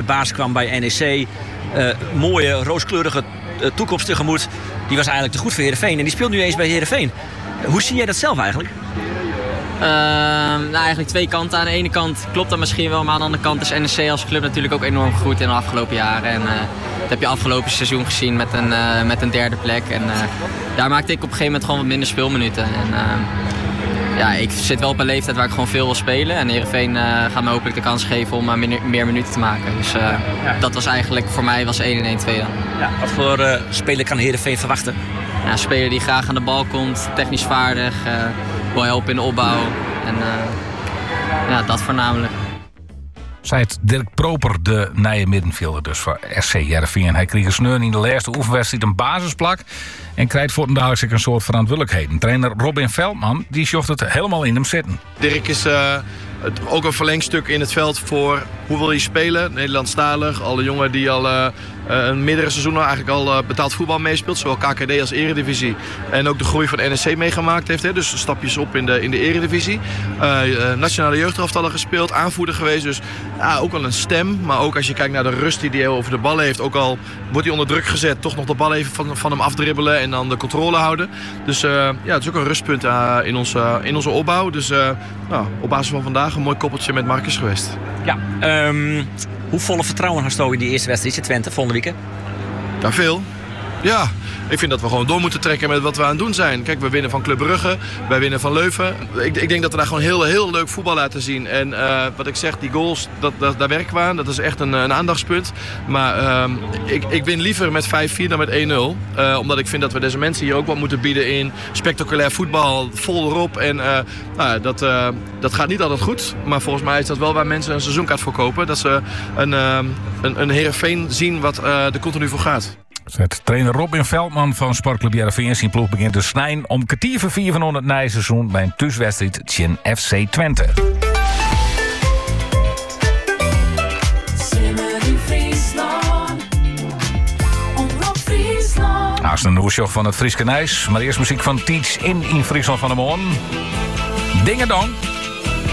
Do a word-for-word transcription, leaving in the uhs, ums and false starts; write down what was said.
baas kwam bij N E C. Uh, mooie, rooskleurige uh, toekomst tegemoet. Die was eigenlijk te goed voor Heerenveen. En die speelt nu eens bij Heerenveen. Uh, hoe zie jij dat zelf eigenlijk? Uh, nou, eigenlijk twee kanten. Aan de ene kant klopt dat misschien wel, maar aan de andere kant is N E C als club natuurlijk ook enorm goed in de afgelopen jaren. En uh, dat heb je afgelopen seizoen gezien met een, uh, met een derde plek. En uh, daar maakte ik op een gegeven moment gewoon wat minder speelminuten. En, uh, ja, ik zit wel op een leeftijd waar ik gewoon veel wil spelen. En Heerenveen uh, gaat me hopelijk de kans geven om uh, meer, meer minuten te maken. Dus uh, ja. dat was eigenlijk voor mij was één en één twee dan. Ja, wat voor uh, speler kan Heerenveen verwachten? Ja, een speler die graag aan de bal komt, technisch vaardig, uh, wil helpen in de opbouw. En uh, ja, dat voornamelijk. Zei het Dirk Proper, de nieuwe middenvelder dus voor S C Heerenveen. Hij kreeg een sneur in de laatste oefenwedstrijd een basisplak en krijgt voor de dag een soort verantwoordelijkheden. Trainer Robin Veldman die zocht het helemaal in hem zitten. Dirk is uh, het, ook een verlengstuk in het veld voor hoe wil je spelen. Nederlandstalig, alle jongen die al uh, een meerdere seizoenen eigenlijk al uh, betaald voetbal meespeelt. Zowel K K D als Eredivisie. En ook de groei van N E C meegemaakt heeft. Hè, dus stapjes op in de, in de Eredivisie. Uh, uh, nationale jeugdelftallen gespeeld, aanvoerder geweest. Dus ja, ook wel een stem. Maar ook als je kijkt naar de rust die hij over de ballen heeft. Ook al wordt hij onder druk gezet, toch nog de bal even van, van hem afdribbelen. En dan de controle houden. Dus uh, ja, het is ook een rustpunt uh, in, onze, uh, in onze opbouw. Dus uh, nou, op basis van vandaag een mooi koppeltje met Marcus geweest. Ja, um, hoe volle vertrouwen had je in die eerste wedstrijd in Twente volgende week? Ja, veel. Ja, ik vind dat we gewoon door moeten trekken met wat we aan het doen zijn. Kijk, we winnen van Club Brugge, wij winnen van Leuven. Ik, ik denk dat we daar gewoon heel, heel leuk voetbal laten zien. En uh, wat ik zeg, die goals, dat, dat, daar werken we aan. Dat is echt een, een aandachtspunt. Maar uh, ik, ik win liever met vijf vier dan met één nul. Uh, omdat ik vind dat we deze mensen hier ook wat moeten bieden in spectaculair voetbal. Vol erop. En uh, nou, dat, uh, dat gaat niet altijd goed. Maar volgens mij is dat wel waar mensen een seizoenkaart voor kopen. Dat ze een, uh, een, een Heerenveen zien wat uh, er continu voor gaat. Zet trainer Robin Veldman van Sportclub Heerenveen zijn ploeg begint te snijden om kwartier voor vier van het nieuwe seizoen bij een thuiswedstrijd tegen F C Twente. Nou, is een nieuwsjoch van het Frieske Nijs, maar eerst muziek van Teach in in Friesland van de Moon. Dingen dan.